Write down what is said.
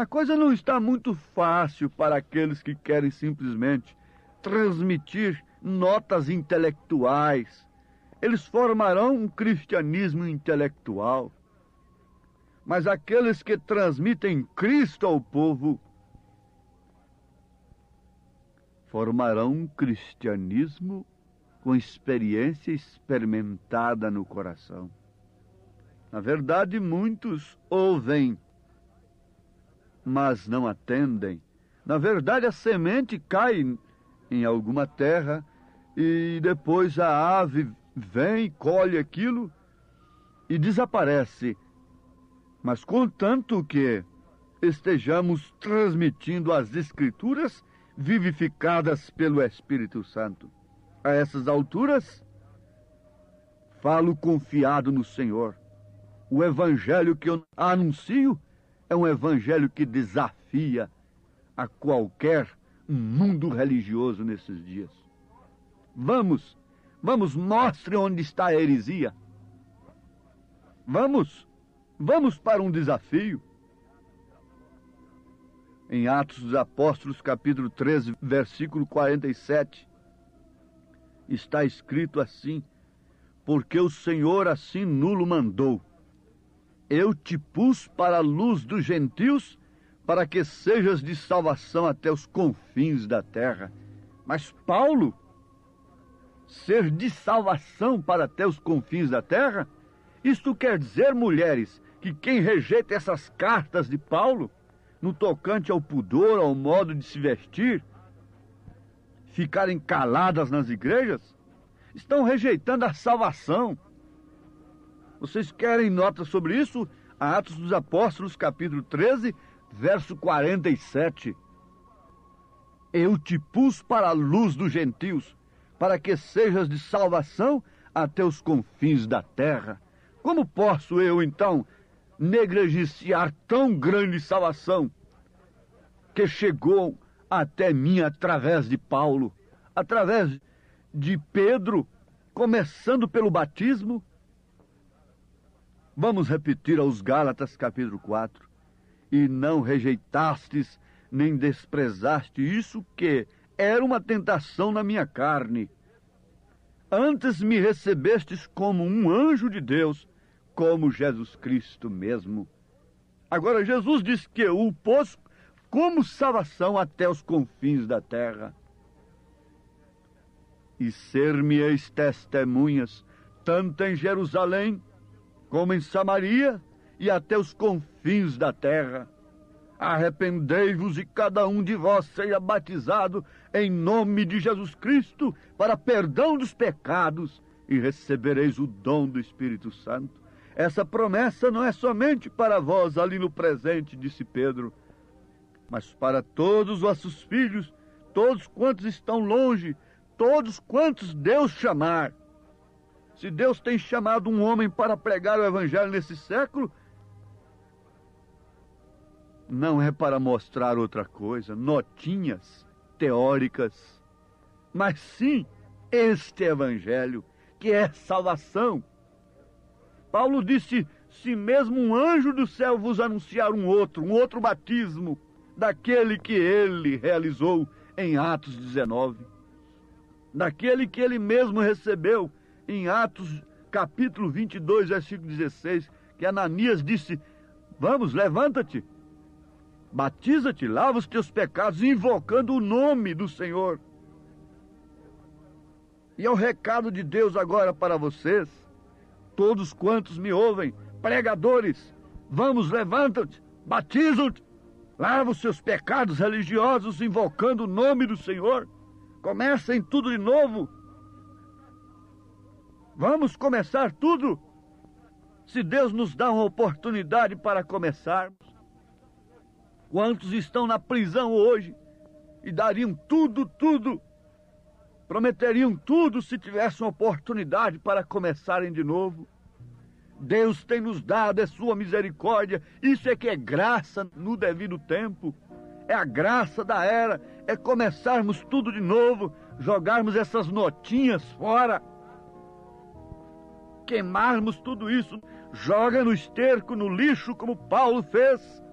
A coisa não está muito fácil para aqueles que querem simplesmente transmitir notas intelectuais. Eles formarão um cristianismo intelectual. Mas aqueles que transmitem Cristo ao povo formarão um cristianismo com experiência experimentada no coração. Na verdade, muitos ouvem, mas não atendem. Na verdade, a semente cai em alguma terra e depois a ave vem, colhe aquilo e desaparece. Mas contanto que estejamos transmitindo as Escrituras vivificadas pelo Espírito Santo. A essas alturas, falo confiado no Senhor. O evangelho que eu anuncio é um evangelho que desafia a qualquer mundo religioso nesses dias. Vamos, mostre onde está a heresia. Vamos para um desafio. Em Atos dos Apóstolos, capítulo 13, versículo 47, está escrito assim: porque o Senhor assim nulo mandou. Eu te pus para a luz dos gentios, para que sejas de salvação até os confins da terra. Mas Paulo, ser de salvação para até os confins da terra? Isto quer dizer, mulheres, que quem rejeita essas cartas de Paulo, no tocante ao pudor, ao modo de se vestir, ficarem caladas nas igrejas, estão rejeitando a salvação. Vocês querem nota sobre isso? Atos dos Apóstolos, capítulo 13, verso 47. Eu te pus para a luz dos gentios, para que sejas de salvação até os confins da terra. Como posso eu, então, negligenciar tão grande salvação que chegou até mim através de Paulo, através de Pedro, começando pelo batismo? Vamos repetir aos Gálatas capítulo 4. E não rejeitastes nem desprezaste isso que era uma tentação na minha carne. Antes me recebestes como um anjo de Deus, como Jesus Cristo mesmo. Agora Jesus diz que o pôs como salvação até os confins da terra. E ser-me-eis testemunhas, tanto em Jerusalém, como em Samaria, e até os confins da terra. Arrependei-vos e cada um de vós seja batizado em nome de Jesus Cristo, para perdão dos pecados, e recebereis o dom do Espírito Santo. Essa promessa não é somente para vós ali no presente, disse Pedro, mas para todos os vossos filhos, todos quantos estão longe, todos quantos Deus chamar. Se Deus tem chamado um homem para pregar o Evangelho nesse século, não é para mostrar outra coisa, notinhas teóricas, mas sim este Evangelho, que é salvação. Paulo disse: se mesmo um anjo do céu vos anunciar um outro batismo, daquele que ele realizou em Atos 19, daquele que ele mesmo recebeu em Atos capítulo 22, versículo 16, que Ananias disse: vamos, levanta-te, batiza-te, lava os teus pecados, invocando o nome do Senhor. E é o recado de Deus agora para vocês, todos quantos me ouvem, pregadores: vamos, levanta-te, batiza-te, lava os seus pecados religiosos, invocando o nome do Senhor. Comecem tudo de novo. Vamos começar tudo. Se Deus nos dá uma oportunidade para começarmos. Quantos estão na prisão hoje e dariam tudo, prometeriam tudo se tivessem uma oportunidade para começarem de novo? Deus tem nos dado a sua misericórdia. Isso é que é graça no devido tempo. É a graça da era. É começarmos tudo de novo, jogarmos essas notinhas fora, queimarmos tudo isso, joga no esterco, no lixo, como Paulo fez.